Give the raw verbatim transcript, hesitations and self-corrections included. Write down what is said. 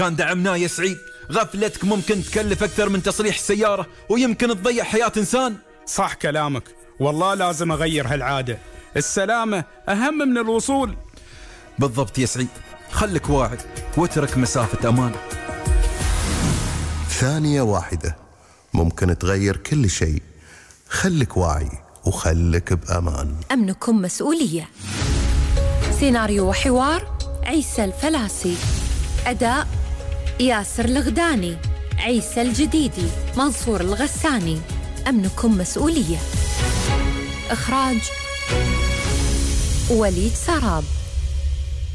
كان دعمناه يا سعيد. غفلتك ممكن تكلف أكثر من تصليح السيارة، ويمكن تضيع حياة إنسان. صح كلامك، والله لازم أغير هالعادة. السلامة أهم من الوصول. بالضبط يا سعيد، خلك واعي واترك مسافة أمان. ثانية واحدة ممكن تغير كل شيء. خلك واعي وخلك بأمان. أمنكم مسؤولية. سيناريو وحوار عيسى الفلاسي. أداء ياسر الغداني، عيسى الجديدي، منصور الغساني. أمنكم مسؤولية. إخراج وليد سراب.